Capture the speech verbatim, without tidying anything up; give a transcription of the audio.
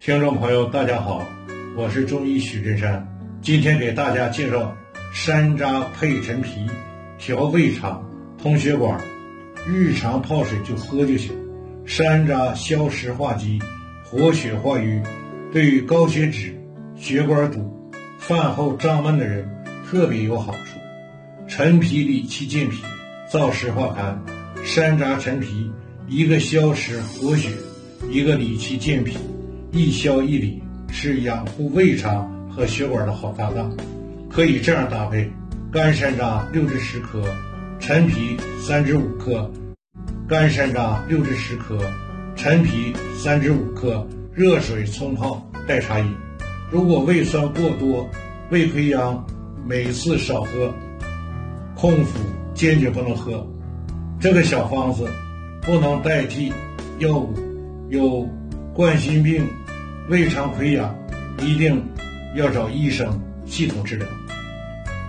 听众朋友，大家好，我是中医许真山，今天给大家介绍山楂配陈皮，调胃肠、通血管，日常泡水就喝就行。山楂消食化积，活血化瘀，对于高血脂、血管堵、饭后胀闷的人特别有好处。陈皮理气健脾，燥湿化痰。山楂陈皮，一个消食活血，一个理气健脾，一消一理，是养护胃肠和血管的好搭档。可以这样搭配：干山楂六至十克，陈皮三至五克。干山楂六至十克，陈皮三至五克，热水冲泡代茶饮。如果胃酸过多、胃溃疡，每次少喝，空腹坚决不能喝。这个小方子不能代替药物，有冠心病、胃肠溃疡，一定要找医生系统治疗。